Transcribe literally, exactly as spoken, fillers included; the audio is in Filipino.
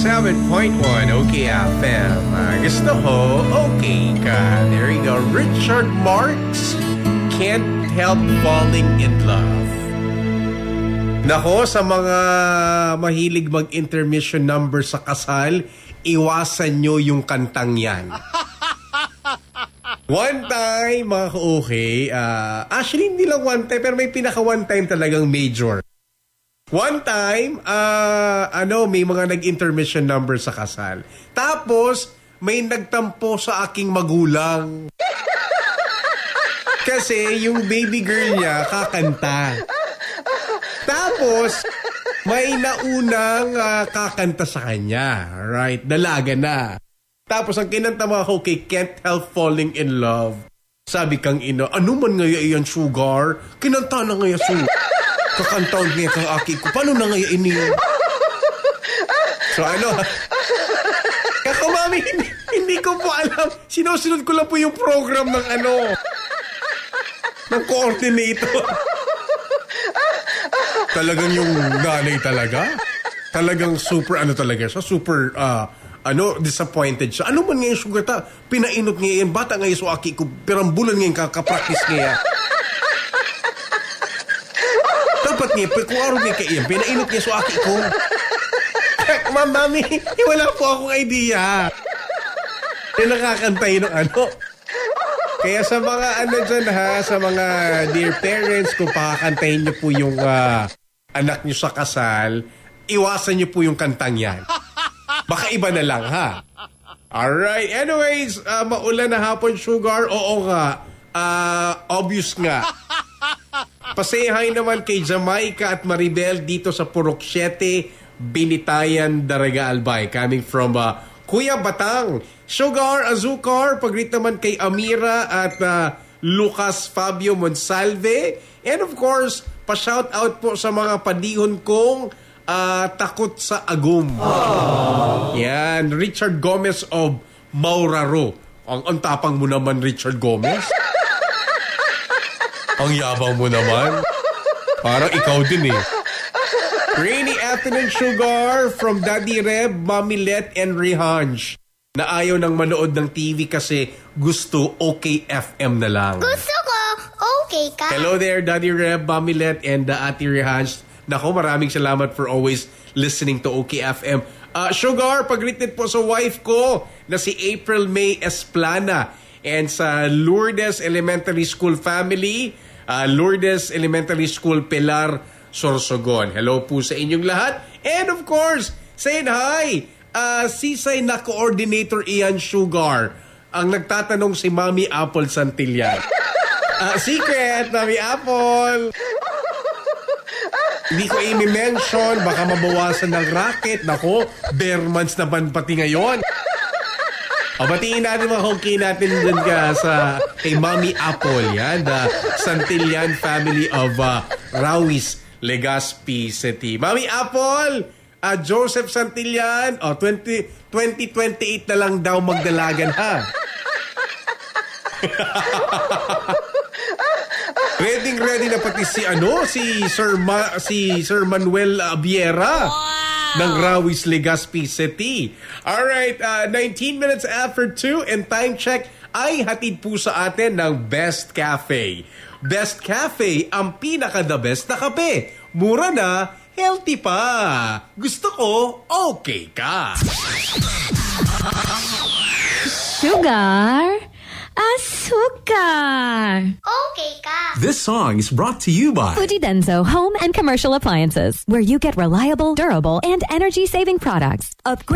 seven point one Okay F M. Uh, gusto ko, okay ka. There you go. Richard Marx, Can't Help Falling in Love. Nako, sa mga mahilig mag-intermission number sa kasal, iwasan nyo yung kantang yan. One time, mga ka-okay, uh, actually hindi lang one time, pero may pinaka one time talagang major. One time, uh, ano, may mga nag-intermission number sa kasal. Tapos, may nagtampo sa aking magulang. Kasi yung baby girl niya kakanta. Tapos, may naunang uh, kakanta sa kanya. Right? Dalaga na. Tapos, ang kinanta mga okay, Can't Help Falling in Love. Sabi kang ina, ano man ngaya iyan, sugar? Kinanta na ngaya, sugar. Kakantaon niya kang aki ko. Paano na ngaya ini? So, ano? Kako, mami, hindi, hindi ko po alam. Sinusunod ko lang po yung program ng ano, ng coordinator. Talagang yung nanay talaga. Talagang super, ano talaga siya, super, uh, ano, disappointed siya. Ano man ngayon, sugar ta? Pinainot ngayon, bata ngayon so aki ko, pirambulan ngayon, kakapractice ngayon. Dapat ngayon, kung araw ngayon kayo, pinainot ngayon so aki ko. Ma'am, mami, wala po akong idea. Yung nakakantay ng ano. Kaya sa mga ano dyan ha, sa mga dear parents, kung pakakantayin niyo po yung uh, anak niyo sa kasal, iwasan niyo po yung kantang yan. Baka iba na lang ha. Alright, anyways, uh, maulan na hapon, sugar. Oo nga, uh, obvious nga. Pasayahay naman kay Jamaica at Maribel dito sa Purok siete, Binitayan, Daraga Albay. Coming from uh, Kuya Batang. Sugar, Azúcar, pag-greet naman kay Amira at uh, Lucas Fabio Monsalve. And of course, pa-shout out po sa mga padihon kong uh, takot sa agum. Aww. Yan, Richard Gomez of Mauraro. Ang, ang tapang mo naman, Richard Gomez. Ang yabang mo naman. Parang ikaw din eh. Rainy afternoon, sugar, from Daddy Reb, Mami Let, and Rehanj. Na ayaw nang manood ng T V kasi gusto okay F M na lang. Gusto ko okay ka. Hello there, Daddy Reb, Mami Let, and uh, Ate Rehanj. Nako, maraming salamat for always listening to okay F M. Uh, sugar, pag-greeted po sa wife ko na si April May Esplana and sa Lourdes Elementary School family, uh, Lourdes Elementary School Pilar Sorsogon. Hello po sa inyong lahat. And of course, saying hi, uh, sisay na coordinator Ian Sugar. Ang nagtatanong si Mami Apple Santillan. Uh, secret, Mami Apple. Hindi ko i-mention, baka mabawasan ng racket. Nako, bare months naman pati ngayon. O, batiin natin mga hoki natin dyan ka sa kay Mami Apple, yan. The Santillan family of uh, Rawis, Legazpi City. Mami Apple, uh, Joseph Santillan, oh, twenty twenty-eight na lang daw magdalagan, ha? ready ready na pati si ano, si Sir Ma, si Sir Manuel Abiera. Wow. Ng Rawis, Legazpi City. Alright, uh, nineteen minutes after two and time check ay hatid po sa atin ng Best Cafe. Best Cafe, ang pinaka-the best na kape. Mura na, healthy pa. Gusto ko, okay ka. Sugar, azúcar. Okay ka. This song is brought to you by Fuji Denso Home and Commercial Appliances, where you get reliable, durable, and energy-saving products. Upgrade